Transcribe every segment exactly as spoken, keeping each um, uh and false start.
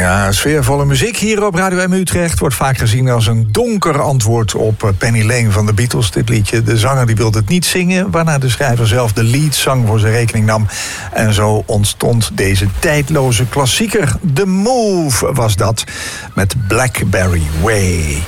Ja, sfeervolle muziek hier op Radio M Utrecht wordt vaak gezien als een donker antwoord op Penny Lane van de Beatles. Dit liedje, de zanger die wilde het niet zingen, waarna de schrijver zelf de leadzang voor zijn rekening nam. En zo ontstond deze tijdloze klassieker. The Move was dat, met Blackberry Way.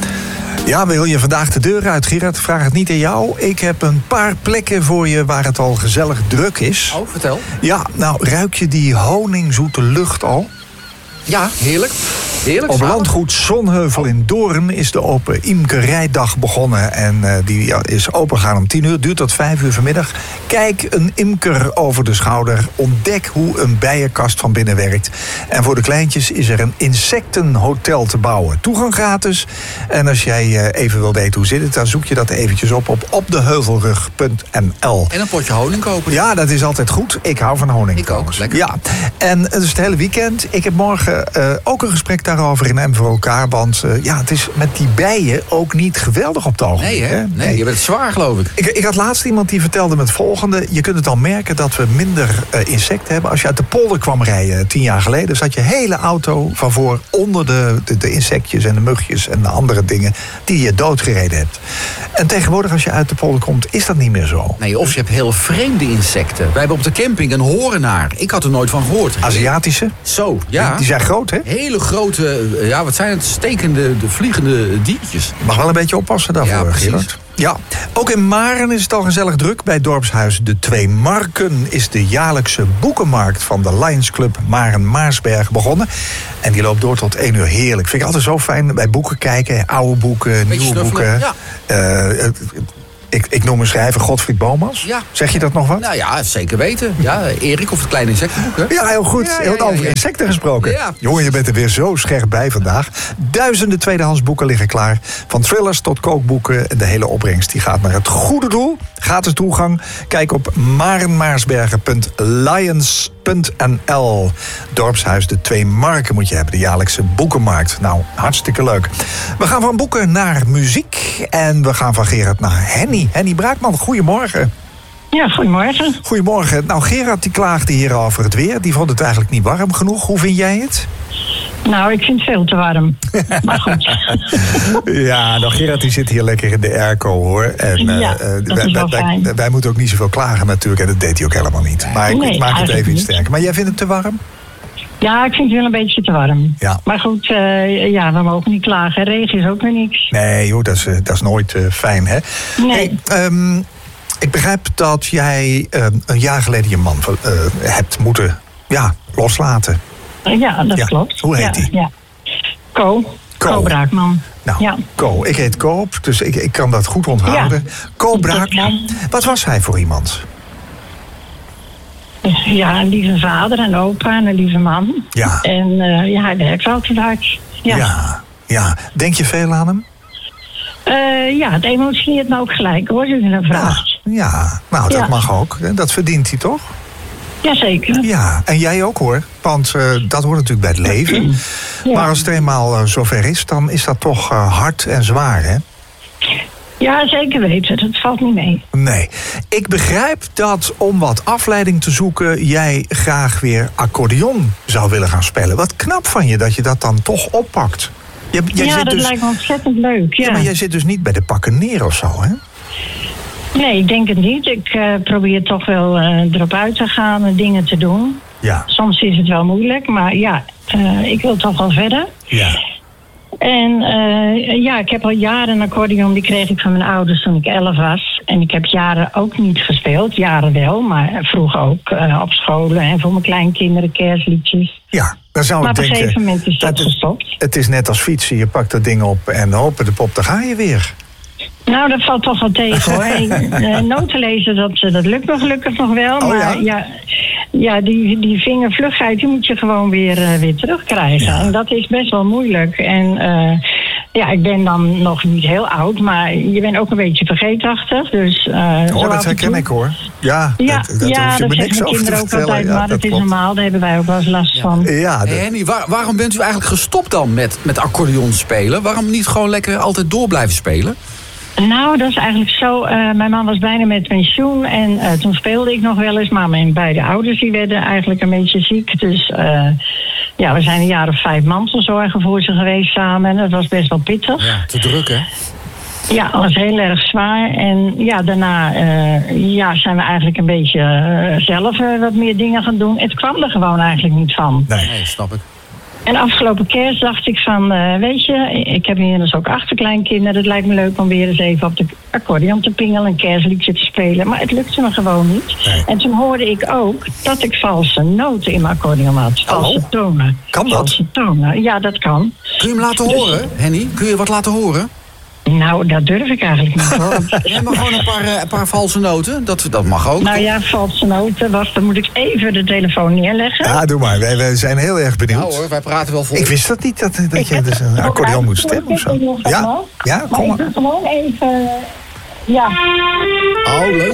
Ja, wil je vandaag de deur uit, Gerard? Vraag het niet aan jou. Ik heb een paar plekken voor je waar het al gezellig druk is. Oh, vertel. Ja, nou, ruik je die honingzoete lucht al? Ja, heerlijk. Heerlijk. Op landgoed Zonheuvel in Doorn is de open imkerijdag begonnen. En uh, die ja, is opengegaan om tien uur, duurt tot vijf uur vanmiddag. Kijk een imker over de schouder. Ontdek hoe een bijenkast van binnen werkt. En voor de kleintjes is er een insectenhotel te bouwen. Toegang gratis. En als jij uh, even wil weten hoe zit het, dan zoek je dat eventjes op op opdeheuvelrug punt n l. En een potje honing kopen. Ja, dat is altijd goed. Ik hou van honing. Ik ook, lekker. Ja, en het is het hele weekend. Ik heb morgen uh, ook een gesprek daarover in M voor elkaar. Want uh, ja, het is met die bijen ook niet geweldig op het ogenblik. Nee, hè? hè? Nee, je bent zwaar, geloof ik. ik. Ik had laatst iemand die vertelde me het volgende. Je kunt het al merken dat we minder uh, insecten hebben. Als je uit de polder kwam rijden tien jaar geleden, zat je hele auto van voor onder de, de, de insectjes en de mugjes en de andere dingen die je doodgereden hebt. En tegenwoordig als je uit de polder komt, is dat niet meer zo. Nee, of je hebt heel vreemde insecten. Wij hebben op de camping een horenaar. Ik had er nooit van gehoord. Aziatische? Zo, ja. Die, die zijn groot, hè? Hele grote, ja, wat zijn het? Stekende, de vliegende diertjes. Mag wel een beetje oppassen daarvoor, Ja, precies. Gerard. Ja, ook in Maren is het al gezellig druk. Bij dorpshuis De Twee Marken is de jaarlijkse boekenmarkt van de Lions Club Maren-Maarsberg begonnen. En die loopt door tot één uur. Heerlijk. Vind ik altijd zo fijn bij boeken kijken. Oude boeken, nieuwe boeken. Ja. Uh, ik, ik noem een schrijver Godfried Bomans. Ja. Zeg je dat nog wat? Nou ja, zeker weten. Ja, Erik of het kleine insectenboek, hè? Ja, heel goed. Ja, ja, Heel ja, over ja. insecten gesproken. Ja. Jongen, je bent er weer zo scherp bij vandaag. Duizenden tweedehands boeken liggen klaar. Van thrillers tot kookboeken. De hele opbrengst die gaat naar het goede doel. Gratis toegang. Kijk op marenmaarsbergen punt lions punt n l. Dorpshuis De Twee Marken moet je hebben. De jaarlijkse boekenmarkt. Nou, hartstikke leuk. We gaan van boeken naar muziek. En we gaan van Gerard naar Henny. Henny Braakman, goedemorgen. Ja, goedemorgen. Goedemorgen. Nou, Gerard die klaagde hier over het weer. Die vond het eigenlijk niet warm genoeg. Hoe vind jij het? Nou, ik vind het veel te warm. Maar goed. Ja, nou, Gerard die zit hier lekker in de airco, hoor. En, ja, uh, dat wij, is wel wij, fijn. Wij, wij moeten ook niet zoveel klagen natuurlijk. En dat deed hij ook helemaal niet. Maar ik, Nee, ik maak het eigenlijk even iets niet. sterker. Maar jij vindt het te warm? Ja, ik vind het wel een beetje te warm. Ja. Maar goed, uh, ja, we mogen niet klagen. Regen is ook weer niks. Nee, joh, dat is, uh, dat is nooit uh, fijn, hè? Nee. Hey, um, ik begrijp dat jij uh, een jaar geleden je man uh, hebt moeten ja, loslaten. Ja, dat Ja. klopt. Hoe heet ja, die? Ja. Ko. Ko. Ko Braakman. Nou, Ja. Ko. Ik heet Koop, dus ik, ik kan dat goed onthouden. Ja. Ko Braakman. Dat Wat was hij voor iemand? Ja, een lieve vader en opa en een lieve man. Ja. En uh, ja, daar heb ik altijd uit. Ja. Ja, ja. Denk je veel aan hem? Uh, ja, het emotioneert me ook gelijk hoor, als je dat vraagt. Ja, nou, dat Ja. mag ook. Dat verdient hij toch? Jazeker. Ja, en jij ook hoor. Want uh, dat hoort natuurlijk bij het leven. Ja. Maar als het eenmaal uh, zover is, dan is dat toch uh, hard en zwaar, hè? Ja, zeker weten. Dat valt niet mee. Nee. Ik begrijp dat om wat afleiding te zoeken, jij graag weer accordeon zou willen gaan spelen. Wat knap van je dat je dat dan toch oppakt. Jij, jij ja, zit dat dus, lijkt me ontzettend leuk. Ja. ja, maar jij zit dus niet bij de pakken neer of zo, hè? Nee, ik denk het niet. Ik uh, probeer toch wel uh, erop uit te gaan en dingen te doen. Ja. Soms is het wel moeilijk, maar ja, uh, ik wil toch wel verder. Ja. En uh, ja, ik heb al jaren een accordeon, die kreeg ik van mijn ouders toen ik elf was. En ik heb jaren ook niet gespeeld, jaren wel, maar vroeger ook uh, op scholen en voor mijn kleinkinderen kerstliedjes. Ja, dan zou Maar ik op een denken, gegeven moment is dat het, gestopt. het is net als fietsen, je pakt dat ding op en hopen de pop, dan ga je weer. Nou, dat valt toch wel tegen hoor. uh, noten lezen, dat, dat lukt me gelukkig nog wel. Oh, maar ja? ja, ja die, die vingervlugheid, die moet je gewoon weer, uh, weer terugkrijgen. Ja. En dat is best wel moeilijk. En uh, ja, ik ben dan nog niet heel oud, maar je bent ook een beetje vergeetachtig. Dus, uh, Oh, dat herken ik hoor. Ja, Ja, dat, dat ja, hoef je dat me zeggen niks mijn over te kinderen ook vertellen. altijd, Ja, maar dat, is klopt. normaal, daar hebben wij ook wel eens last van. Ja, Hey dat, Henny, waar, waarom bent u eigenlijk gestopt dan met, met accordeon spelen? Waarom niet gewoon lekker altijd door blijven spelen? Nou, dat is eigenlijk zo. Uh, mijn man was bijna met pensioen en uh, toen speelde ik nog wel eens. Maar mijn beide ouders die werden eigenlijk een beetje ziek. Dus uh, ja, we zijn een jaar of vijf mantelzorgen voor ze geweest samen. En dat was best wel pittig. Ja, te druk, hè? Ja, dat was heel erg zwaar. En ja, daarna uh, ja, zijn we eigenlijk een beetje uh, zelf uh, wat meer dingen gaan doen. Het kwam er gewoon eigenlijk niet van. Nee, nee snap ik. En afgelopen kerst dacht ik van, uh, weet je, ik heb inmiddels ook achterkleinkinderen. Het lijkt me leuk om weer eens even op de accordeon te pingelen, een kerstliedje te spelen. Maar het lukte me gewoon niet. Nee. En toen hoorde ik ook dat ik valse noten in mijn accordeon had. Valse oh. tonen. Kan dat? Valse tonen, ja, dat kan. Kun je hem laten horen, Henny? Kun je wat laten horen? Nou, dat durf ik eigenlijk niet hoor. Ja, maar gewoon een paar, uh, een paar valse noten. Dat, dat mag ook. Nou ja, valse noten. Wacht, dan moet ik even de telefoon neerleggen. Ja, doe maar. Wij, wij zijn heel erg benieuwd. Nou hoor, wij praten wel vol. Ik wist dat niet, dat, dat je dus een accordeon moet stemmen of zo. Ja, ja, kom maar. maar. Ik gewoon even... Ja. Oh, leuk.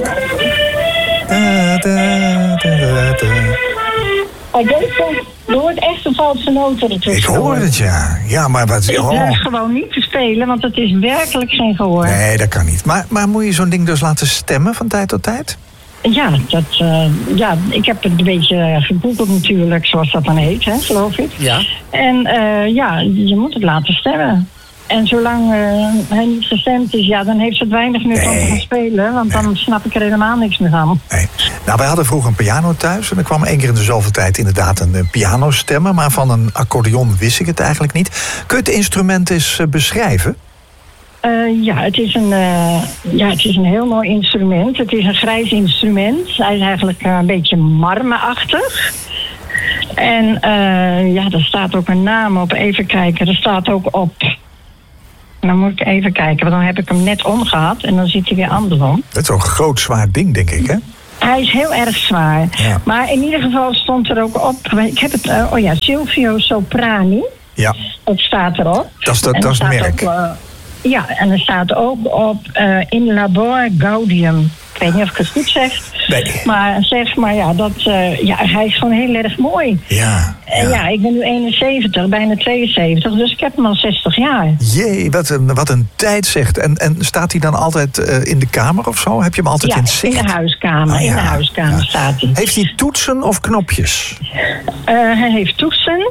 Da, da, da, da. Kijk, deze, je hoort echt een valse noten ertussen. Ik hoor het, ja. Ja, maar wat... Ik Oh. durf gewoon niet te spelen, want het is werkelijk geen gehoor. Nee, dat kan niet. Maar, maar moet je zo'n ding dus laten stemmen van tijd tot tijd? Ja, dat, uh, ja, ik heb het een beetje gegoogeld natuurlijk, zoals dat dan heet, hè, geloof ik. Ja. En uh, ja, je moet het laten stemmen. En zolang uh, hij niet gestemd is, ja, dan heeft het weinig nut om te gaan spelen. Want Nee. dan snap ik er helemaal niks meer van. Nee. Nou, wij hadden vroeger een piano thuis. En er kwam één keer in de zoveel tijd inderdaad een uh, piano stemmen. Maar van een accordeon wist ik het eigenlijk niet. Kun je het instrument eens uh, beschrijven? Uh, ja, het is een, uh, ja, het is een heel mooi instrument. Het is een grijs instrument. Hij is eigenlijk uh, een beetje marmerachtig. En uh, ja, er staat ook een naam op. Even kijken, er staat ook op... Dan moet ik even kijken, want dan heb ik hem net omgehad en dan zit hij weer andersom. Dat is zo'n groot zwaar ding, denk ik, hè? Hij is heel erg zwaar. Ja. Maar in ieder geval stond er ook op... Ik heb het... Uh, oh ja, Silvio Soprani. Ja, Dat staat erop. dat is, dat, En dat is er het staat merk. ook, uh, ja, en er staat ook op uh, In Labor Gaudium. Ik weet niet of ik het goed zeg. Nee. Maar zeg maar, ja, dat, uh, ja, hij is gewoon heel erg mooi. Ja, En ja, ik ben nu eenenzeventig, bijna tweeënzeventig. Dus ik heb hem al zestig jaar. Jee, wat een, wat een tijd zegt. En, en staat hij dan altijd uh, in de kamer of zo? Heb je hem altijd Ja, in zicht? in de huiskamer. Ah, ja. In de huiskamer Ja. staat hij. Heeft hij toetsen of knopjes? Uh, hij heeft toetsen.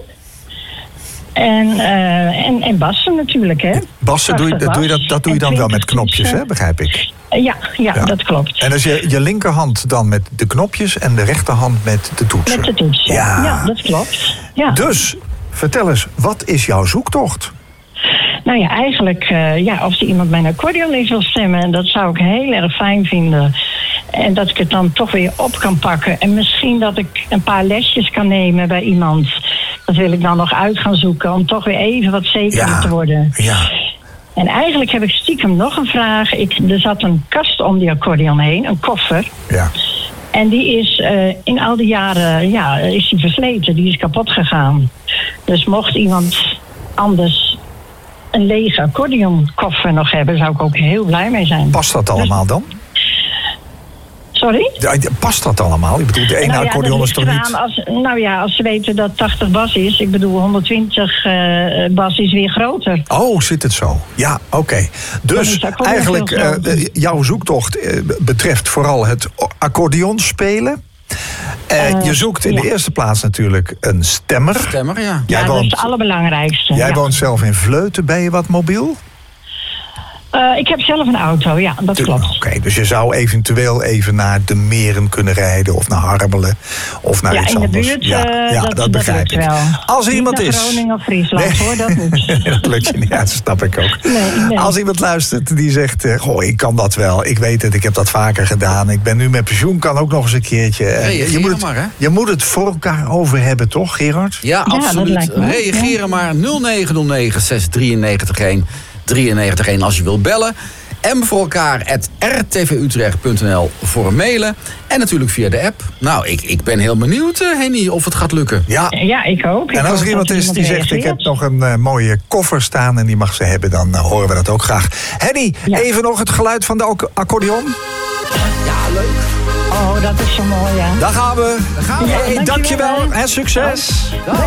En, uh, en, en bassen natuurlijk, hè. Bassen, doe je, Zachte doe je dat, bas dat doe je dan en wel met twintig knopjes, toetsen. hè? Begrijp ik. Uh, ja, ja, Ja. dat klopt. En dus je, je linkerhand dan met de knopjes en de rechterhand met de toetsen. Met de toetsen. Ja. Ja, dat klopt. Ja. Dus, vertel eens, wat is jouw zoektocht? Nou ja, eigenlijk, uh, ja, of er iemand mijn accordeon in wil stemmen, dat zou ik heel erg fijn vinden. En dat ik het dan toch weer op kan pakken. En misschien dat ik een paar lesjes kan nemen bij iemand. Dat wil ik dan nog uit gaan zoeken, om toch weer even wat zekerder Ja. te worden. Ja. En eigenlijk heb ik stiekem nog een vraag. Ik, er zat een kast om die accordeon heen, een koffer. Ja. En die is uh, in al die jaren, ja, is die versleten. Die is kapot gegaan. Dus mocht iemand anders een lege accordeonkoffer nog hebben, zou ik ook heel blij mee zijn. Past dat allemaal dan? Sorry? Ja, past dat allemaal? Ik bedoel, de ene Nou ja, accordeon dat is toch ligt niet... eraan Als, nou ja, als ze weten dat tachtig bas is, ik bedoel honderdtwintig uh, bas is weer groter. Oh, zit het zo? Ja, oké. Okay. Dan Dus is de accordeon eigenlijk, veel groter. uh, jouw zoektocht uh, betreft vooral het accordeon spelen. Uh, Uh, je zoekt in ja. de eerste plaats natuurlijk een stemmer. Stemmer, ja. Jij ja, woont, dat is het allerbelangrijkste. jij ja. woont zelf in Vleuten. Ben je wat mobiel? Uh, ik heb zelf een auto, ja, dat klopt. Oké, okay, dus je zou eventueel even naar de Meren kunnen rijden... of naar Harmelen, of naar Ja, iets in de anders. buurt, ja, uh, ja, dat, dat begrijp lukt ik. wel. Als er Niet iemand naar is... Groningen of Friesland, Nee. hoor, dat niet. dat lukt je niet, ja, dat snap ik ook. Nee, nee. Als iemand luistert die zegt... Uh, goh, ik kan dat wel, ik weet het, ik heb dat vaker gedaan... ik ben nu met pensioen, kan ook nog eens een keertje... Uh, Reageer je, moet het, maar, hè? je moet het voor elkaar over hebben, toch, Gerard? Ja, dat absoluut. lijkt me. Reageren maar nul negen nul negen zes drie negen een drie negen een als je wilt bellen. M voor elkaar at r t v utrecht punt n l voor een mailen. En natuurlijk via de app. Nou, ik, ik ben heel benieuwd, uh, Henny, of het gaat lukken. Ja. Ja, ik ook. Ik En als hoop er iemand dat is die zegt, ik heb nog een uh, mooie koffer staan... en die mag ze hebben, dan uh, horen we dat ook graag. Henny, Ja. even nog het geluid van de ac- accordeon. Ja, leuk. Oh, dat is zo mooi, ja. Daar gaan we. Daar gaan we. Hey, dankjewel. dankjewel en succes. Dag.